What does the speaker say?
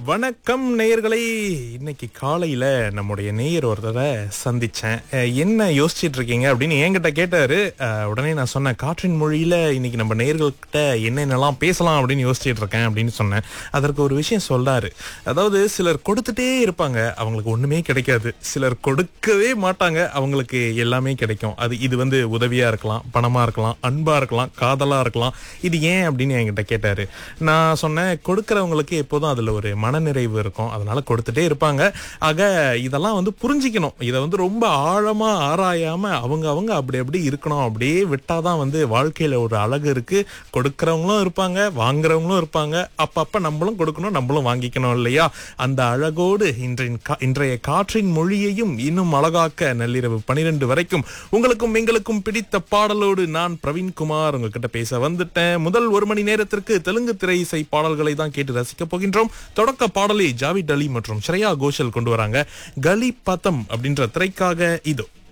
வணக்கம் நேயர்களே. இன்னைக்கு காலையில நம்முடைய நேயர் ஒருத்தரை சந்திச்சேன். என்ன யோசிச்சுட்டு இருக்கீங்க அப்படின்னு என்கிட்ட கேட்டாரு. உடனே நான் சொன்னேன், காற்றின் மொழியில இன்னைக்கு நம்ம நேயர்கள்கிட்ட என்னென்னலாம் பேசலாம் அப்படின்னு யோசிச்சுட்டு இருக்கேன் அப்படின்னு சொன்னேன். அதற்கு ஒரு விஷயம் சொல்றாரு. அதாவது சிலர் கொடுத்துட்டே இருப்பாங்க, அவங்களுக்கு ஒண்ணுமே கிடைக்காது. சிலர் கொடுக்கவே மாட்டாங்க, அவங்களுக்கு எல்லாமே கிடைக்கும். இது உதவியா இருக்கலாம், பணமா இருக்கலாம், அன்பா இருக்கலாம், காதலா இருக்கலாம். இது ஏன் அப்படின்னு என்கிட்ட கேட்டாரு. நான் சொன்னேன், கொடுக்கறவங்களுக்கு எப்போதும் அதுல ஒரு மனநிறைவு இருக்கும், அதனால கொடுத்துட்டே இருப்பாங்க. ஆக இதெல்லாம் புரிஞ்சிக்கணும். இதை ரொம்ப ஆழமா ஆராயாம அவங்க அப்படி இருக்கணும். அப்படியே விட்டாதான் வாழ்க்கையில ஒரு அழகு இருக்கு. கொடுக்கறவங்களும் இருப்பாங்க, வாங்குறவங்களும் இருப்பாங்க. அப்பப்ப நம்மளும் கொடுக்கணும், நம்மளும் வாங்கிக்கணும் இல்லையா? அந்த அழகோடு இன்றைய காற்றின் மொழியையும் இன்னும் அழகாக்க நள்ளிரவு 12 வரைக்கும் உங்களுக்கும் எங்களுக்கும் பிடித்த பாடலோடு நான் பிரவீன்குமார் உங்ககிட்ட பேச வந்துட்டேன். முதல் ஒரு மணி நேரத்திற்கு தெலுங்கு திரை இசை பாடல்களை தான் கேட்டு ரசிக்க போகின்றோம். தொடக்க பாடலை ஜாவித் அலி மற்றும் ஸ்ரேயா கோஷல் கொண்டு வராங்க. கலி பதம் அப்படின்ற திரைக்காக இதோ.